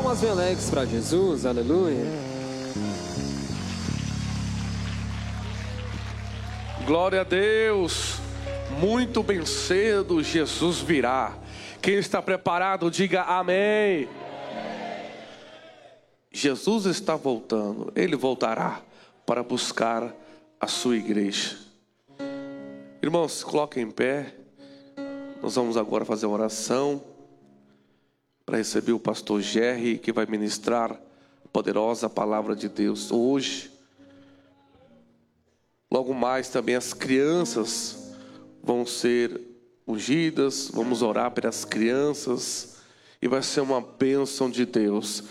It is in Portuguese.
Palmas bem alegres para Jesus, aleluia. Glória a Deus. Muito bem cedo Jesus virá. Quem está preparado, diga amém. Jesus está voltando. Ele voltará para buscar a sua igreja. Irmãos, coloquem em pé. Nós vamos agora fazer uma oração para receber o pastor Jerry, que vai ministrar a poderosa palavra de Deus hoje. Logo mais também as crianças vão ser ungidas. Vamos orar pelas crianças e vai ser uma bênção de Deus.